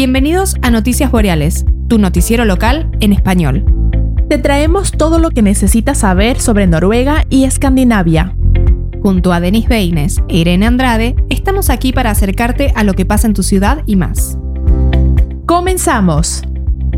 Bienvenidos a Noticias Boreales, tu noticiero local en español. Te traemos todo lo que necesitas saber sobre Noruega y Escandinavia. Junto a Denis Beines e Irene Andrade, estamos aquí para acercarte a lo que pasa en tu ciudad y más. ¡Comenzamos!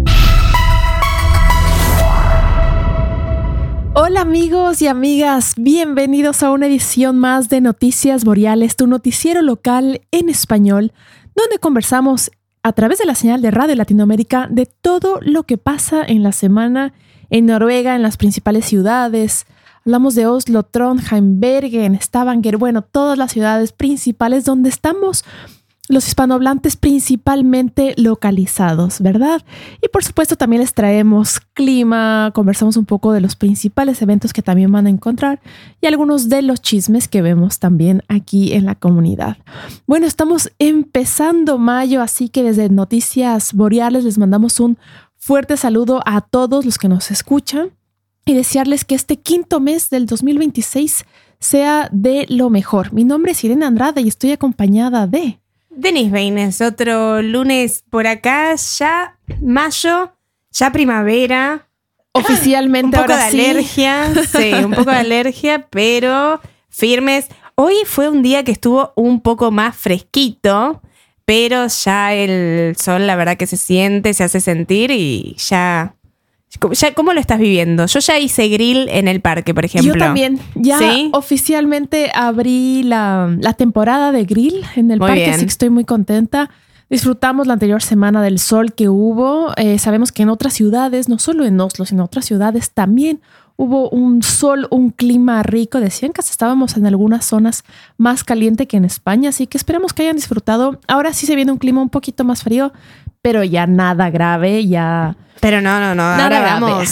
Hola amigos y amigas, bienvenidos a una edición más de Noticias Boreales, tu noticiero local en español, donde conversamos a través de la señal de Radio Latinoamérica de todo lo que pasa en la semana en Noruega, en las principales ciudades. Hablamos de Oslo, Trondheim, Bergen, Stavanger, bueno, todas las ciudades principales donde estamos los hispanohablantes principalmente localizados, ¿verdad? Y por supuesto también les traemos clima, conversamos un poco de los principales eventos que también van a encontrar y algunos de los chismes que vemos también aquí en la comunidad. Bueno, estamos empezando mayo, así que desde Noticias Boreales les mandamos un fuerte saludo a todos los que nos escuchan y desearles que este quinto mes del 2026 sea de lo mejor. Mi nombre es Irene Andrade y estoy acompañada de Denis Beines, otro lunes por acá, ya mayo, ya primavera. Oficialmente un poco ahora de sí. alergia, sí, un poco de alergia, pero firmes. Hoy fue un día que estuvo un poco más fresquito, pero ya el sol, la verdad que se siente, se hace sentir y ya ¿cómo lo estás viviendo? Yo ya hice grill en el parque, por ejemplo. Yo también. Ya ¿sí? Oficialmente abrí la temporada de grill en el parque, así que estoy muy contenta. Disfrutamos la anterior semana del sol que hubo. Sabemos que en otras ciudades, no solo en Oslo, sino en otras ciudades también hubo un sol, un clima rico. Decían que estábamos en algunas zonas más caliente que en España, así que esperamos que hayan disfrutado. Ahora sí se viene un clima un poquito más frío, pero ya nada grave, ya... Pero no. Ahora